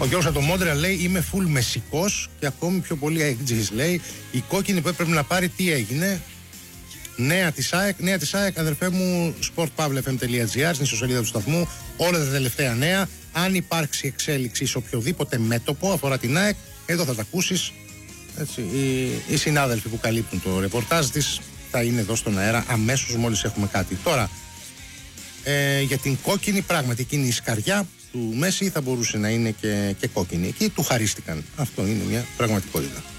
Ο Γιώργος από το Μόντρεαλ λέει: είμαι full μεσικός και ακόμη πιο πολύ αεκτζής. Λέει: η κόκκινη που έπρεπε να πάρει, τι έγινε? Νέα της ΑΕΚ, αδερφέ μου, sportpavlefm.gr, στην ιστοσελίδα του σταθμού, όλα τα τελευταία νέα. Αν υπάρξει εξέλιξη σε οποιοδήποτε μέτωπο αφορά την ΑΕΚ, εδώ θα τα ακούσεις. Έτσι, οι συνάδελφοι που καλύπτουν το ρεπορτάζ της θα είναι εδώ στον αέρα αμέσως μόλις έχουμε κάτι. Τώρα, για την κόκκινη, πράγματι εκείνη η σκαριά του Μέση θα μπορούσε να είναι και κόκκινη. Εκεί του χαρίστηκαν. Αυτό είναι μια πραγματικότητα.